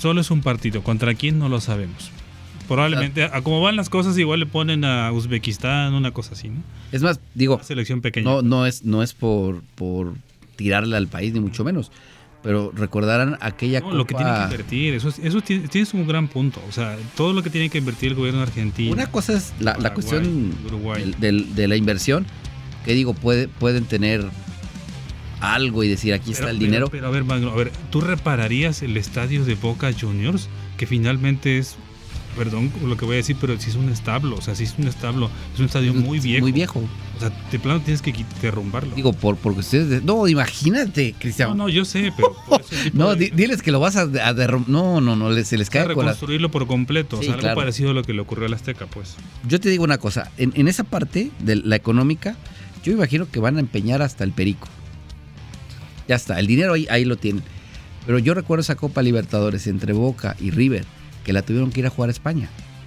solo es un partido. ¿Contra quién? No lo sabemos. Probablemente, a como van las cosas, igual le ponen a Uzbekistán, una cosa así, ¿no? Es más, digo, una selección pequeña. No es por tirarle al país, ni mucho menos. Pero recordarán aquella Copa... Lo que tiene que invertir, eso tienes un gran punto. O sea, todo lo que tiene que invertir el gobierno argentino. Una cosa es la cuestión Uruguay. de la inversión, que digo, pueden tener algo y decir, aquí está el dinero. Pero a ver, Magno, ¿tú repararías el estadio de Boca Juniors? Que finalmente es... Perdón lo que voy a decir, pero si es un establo, o sea, si es un establo, es un estadio muy viejo. Muy viejo. O sea, de plano tienes que derrumbarlo. Digo, porque ustedes... No, imagínate, Cristiano. No, yo sé, pero... No, diles que lo vas a derrumbar. No, se les cae con reconstruirlo por completo, sí, o sea, algo claro. parecido a lo que le ocurrió al Azteca, pues. Yo te digo una cosa, en esa parte de la económica, yo imagino que van a empeñar hasta el perico. Ya está, el dinero ahí lo tienen. Pero yo recuerdo esa Copa Libertadores entre Boca y River, que la tuvieron que ir a jugar a España.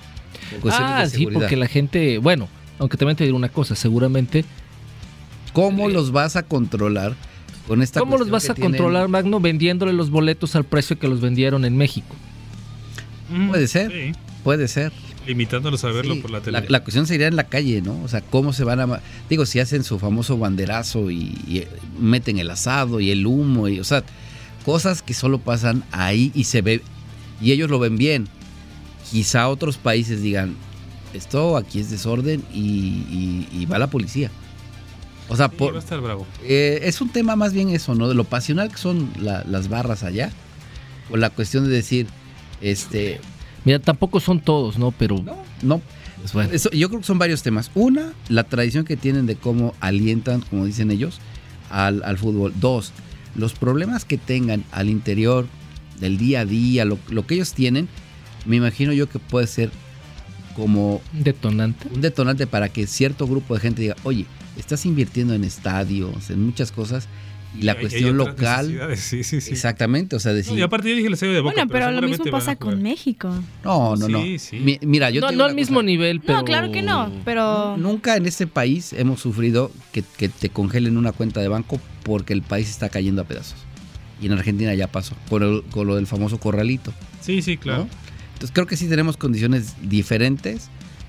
Sí, porque la gente, bueno, aunque también te diré una cosa, seguramente... ¿Cómo los vas a controlar con esta ¿Cómo los vas a controlar, Magno, vendiéndole los boletos al precio que los vendieron en México? Puede ser, sí. Puede ser. Limitándolos a verlo por la tele. La cuestión sería en la calle, ¿no? O sea, ¿cómo se van a...? Digo, si hacen su famoso banderazo y meten el asado y el humo, o sea, cosas que solo pasan ahí y se ve... Y ellos lo ven bien. Quizá otros países digan, esto aquí es desorden y va la policía. O sea, va a estar bravo. Es un tema más bien eso, ¿no? De lo pasional que son las barras allá. O la cuestión de decir, Mira, tampoco son todos, ¿no? Pero... No. Pues bueno. Yo creo que son varios temas. Una, la tradición que tienen de cómo alientan, como dicen ellos, al fútbol. Dos, los problemas que tengan al interior del día a día, lo que ellos tienen, me imagino yo que puede ser como un detonante para que cierto grupo de gente diga, oye, estás invirtiendo en estadios, en muchas cosas, y la cuestión local, sí. Exactamente, o sea, decir... Y aparte yo dije el estadio de Boca, pero lo mismo pasa con México. No. Sí. Mira, yo no al mismo nivel, pero... No, claro que no, pero... Nunca en este país hemos sufrido que te congelen una cuenta de banco porque el país está cayendo a pedazos. Y en Argentina ya pasó, con lo del famoso corralito. Sí, claro. ¿No? Entonces creo que sí tenemos condiciones diferentes.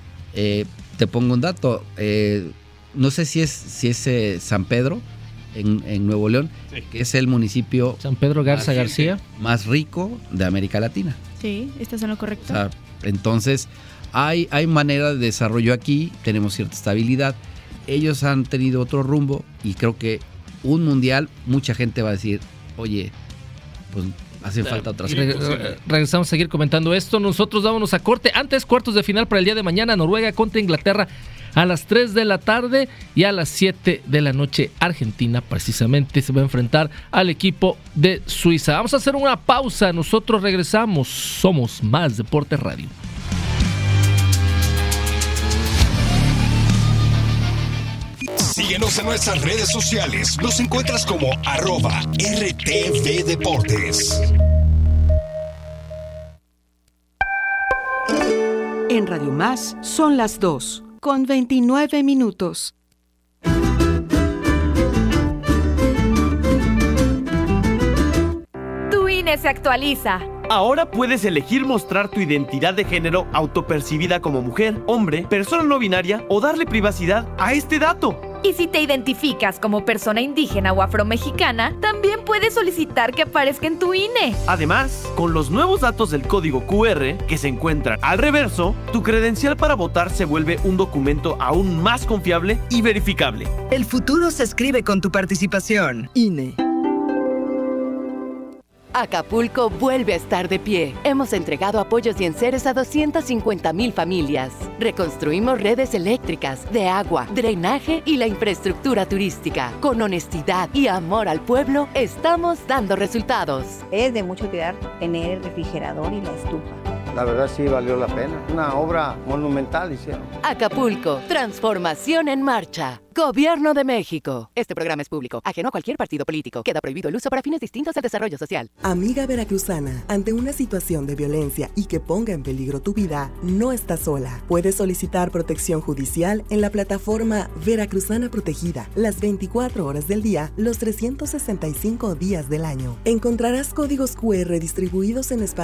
Te pongo un dato. No sé si es San Pedro, en Nuevo León, sí, que es el municipio... San Pedro García. Más rico de América Latina. Sí, estás en lo correcto. O sea, entonces, hay manera de desarrollo aquí, tenemos cierta estabilidad. Ellos han tenido otro rumbo y creo que un mundial, mucha gente va a decir, oye, pues hacen falta otras cosas. Regresamos a seguir comentando esto. Nosotros vámonos a corte. Antes, cuartos de final para el día de mañana, Noruega contra Inglaterra a las 3 de la tarde y a las 7 de la noche Argentina precisamente se va a enfrentar al equipo de Suiza. Vamos a hacer una pausa. Nosotros regresamos. Somos Más Deporte Radio. Síguenos en nuestras redes sociales. Nos encuentras como @RTV Deportes. En Radio Más son las 2:29. Tu INE se actualiza. Ahora puedes elegir mostrar tu identidad de género autopercibida como mujer, hombre, persona no binaria o darle privacidad a este dato. Y si te identificas como persona indígena o afromexicana, también puedes solicitar que aparezca en tu INE. Además, con los nuevos datos del código QR que se encuentran al reverso, tu credencial para votar se vuelve un documento aún más confiable y verificable. El futuro se escribe con tu participación. INE. Acapulco vuelve a estar de pie. Hemos entregado apoyos y enseres a 250,000 familias. Reconstruimos redes eléctricas, de agua, drenaje y la infraestructura turística. Con honestidad y amor al pueblo, estamos dando resultados. Es de mucha utilidad tener el refrigerador y la estufa. La verdad sí valió la pena. Una obra monumental hicieron. Acapulco, transformación en marcha. Gobierno de México. Este programa es público, ajeno a cualquier partido político. Queda prohibido el uso para fines distintos del desarrollo social. Amiga veracruzana, ante una situación de violencia y que ponga en peligro tu vida, no estás sola. Puedes solicitar protección judicial en la plataforma Veracruzana Protegida, las 24 horas del día, los 365 días del año. Encontrarás códigos QR distribuidos en espacios